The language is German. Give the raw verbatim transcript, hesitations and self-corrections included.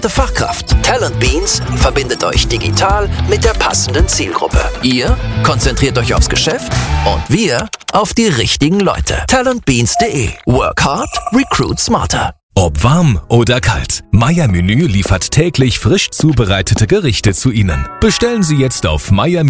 Fachkraft. Talent Beans verbindet euch digital mit der passenden Zielgruppe. Ihr konzentriert euch aufs Geschäft und wir auf die richtigen Leute. talentbeans punkt de. Work hard, recruit smarter. Ob warm oder kalt, Meier Menü liefert täglich frisch zubereitete Gerichte zu Ihnen. Bestellen Sie jetzt auf meier